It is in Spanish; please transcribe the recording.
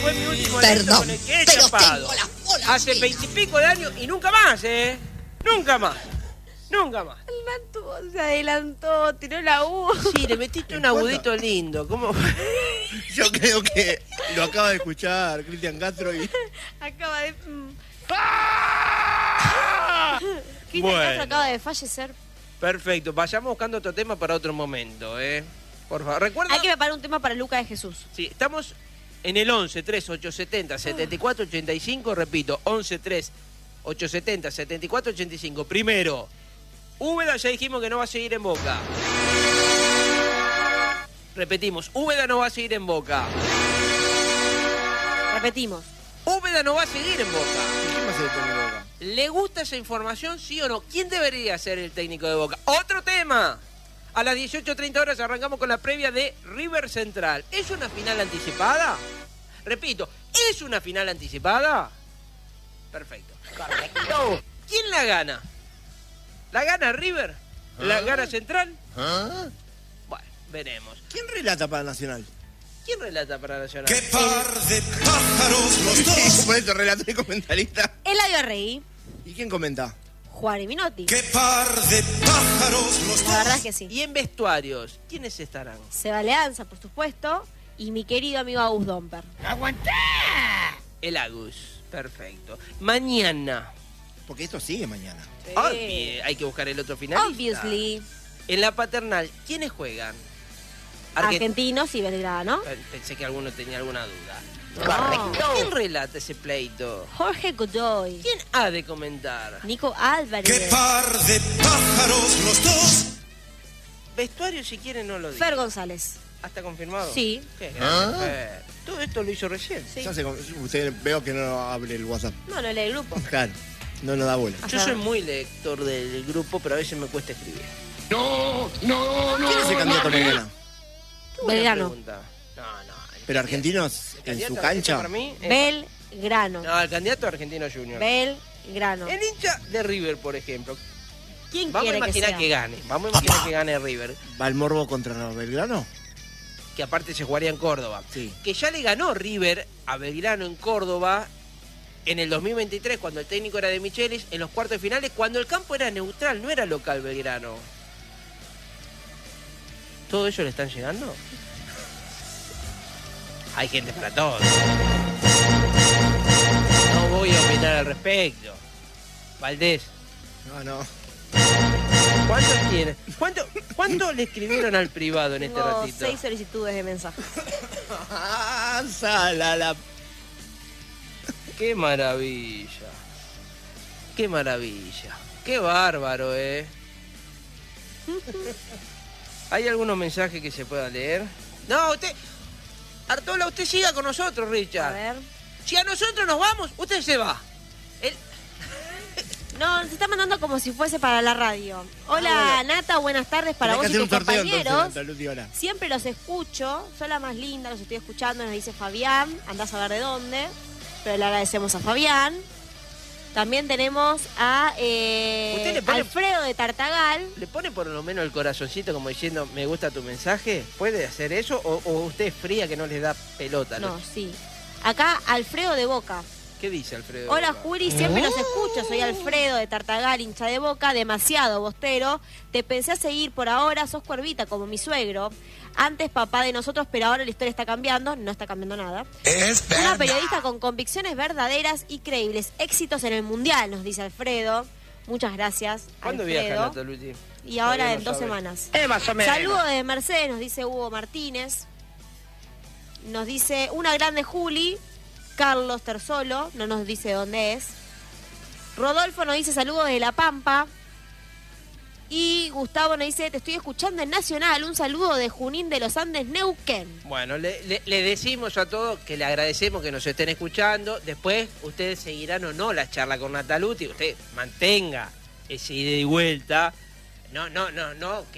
fue mi último aliento con el que he chapado. Hace 20 y pico de años y nunca más, ¿eh? Nunca más. Nunca más. El Natu se adelantó, tiró la U. Sí, le metiste un agudito lindo. ¿Cómo? Yo creo que lo acaba de escuchar Cristian Castro y... Acaba de... Cristian Bueno. Castro acaba de fallecer. Perfecto, vayamos buscando otro tema para otro momento, ¿eh? Por favor, recuerda... Hay que preparar un tema para Luca de Jesús. Sí, estamos en el 11 3 870 74 85, repito, 11 3 870 74 85. Primero, Úbeda ya dijimos que no va a seguir en Boca. Repetimos, Úbeda no va a seguir en Boca. Repetimos. Úbeda no va a seguir en Boca. ¿Quién va a ser el técnico de Boca? ¿Le gusta esa información, sí o no? ¿Quién debería ser el técnico de Boca? Otro tema. A las 18:30 horas arrancamos con la previa de River Central. ¿Es una final anticipada? Repito, ¿es una final anticipada? Perfecto. Correcto. ¿Quién la gana? ¿La gana River? ¿La gana Central? ¿Ah? Bueno, veremos. ¿Quién relata para Nacional? ¿Quién relata para Nacional? ¡Qué par de pájaros los dos! Por eso, relator y comentarista. Eladio Rey, ¿Y quién comenta? Juan y Minotti. ¡Qué par de pájaros los La verdad dos! es que sí. Y en vestuarios, ¿quiénes estarán? Seba Leanza, por supuesto, y mi querido amigo Agus Domper. El Agus. Perfecto. Mañana. Porque esto sigue mañana. Hay que buscar el otro final. Obviously. En la paternal, ¿quiénes juegan? Argentinos y Belgrano. Pensé que alguno tenía alguna duda. No. Correcto. ¿Quién relata ese pleito? Jorge Godoy. ¿Quién ha de comentar? Nico Álvarez. ¡Qué par de pájaros los dos! Vestuario, si quieren, no lo digo. Fer González. ¿Está confirmado? Sí. Qué grande, Fer. Todo esto lo hizo recién. Sí. Usted veo que no abre el WhatsApp. No lee el grupo. Claro, no nos da bola. Yo soy muy lector del grupo, pero a veces me cuesta escribir. ¿Quién es el candidato mañana? Buena Belgrano. pregunta. No. ¿Pero argentinos en candidato su cancha? para mí es- Belgrano. No, el candidato argentino junior. Belgrano. El hincha de River, por ejemplo. ¿Quién Vamos a quiere que imaginar sea? que gane. Vamos a imaginar que gane River. ¿Va el Morbo contra Belgrano? Que aparte se jugaría en Córdoba. Sí. Que ya le ganó River a Belgrano en Córdoba en el 2023, cuando el técnico era de Michelis, en los cuartos de finales, cuando el campo era neutral, no era local Belgrano. ¿Todo eso le están llegando? Hay gente para todo. No voy a opinar al respecto. Valdés, No. ¿cuántos tiene? ¿Cuánto le escribieron al privado en este Tengo ratito? 6 solicitudes de mensaje. Salala. ¡Qué maravilla! ¡Qué maravilla! ¡Qué bárbaro, ¿Hay algunos mensajes que se pueda leer? No, usted... Artola, usted siga con nosotros, A Richard. ver. Si a nosotros nos vamos, usted se va. No, se está mandando como si fuese para la radio. Hola, Nata, buenas tardes para vos y tus compañeros. Siempre los escucho, son la más linda, los estoy escuchando, nos dice Fabián, andás a ver de dónde, pero le agradecemos a Fabián. También tenemos a ¿Usted le pone- Alfredo de Tartagal. ¿Le pone por lo menos el corazoncito como diciendo, me gusta tu mensaje? ¿Puede hacer eso? ¿O usted es fría que no les da pelota? No, sí. Acá Alfredo de Boca. ¿Qué dice Alfredo? Hola Boca? Juli, siempre los escucho, soy Alfredo de Tartagal, hincha de Boca, demasiado bostero. Te pensé a seguir por ahora, sos cuervita como mi suegro. Antes papá de nosotros, pero ahora la historia está cambiando, no está cambiando nada. Es Una periodista con convicciones verdaderas y creíbles. Éxitos en el Mundial, nos dice Alfredo. Muchas gracias, ¿Cuándo Alfredo. viaja Nata Luti? Y ahora Todavía en no 2 sabe. semanas. Más o menos. Saludos de Mercedes, nos dice Hugo Martínez. Nos dice una grande Juli. Carlos Terzolo, no nos dice dónde es. Rodolfo nos dice saludos de La Pampa. Y Gustavo nos dice, te estoy escuchando en Nacional. Un saludo de Junín de los Andes, Neuquén. Bueno, le decimos a todos que le agradecemos que nos estén escuchando. Después, ustedes seguirán o no la charla con Nataluti. Usted mantenga ese ida y vuelta. No, que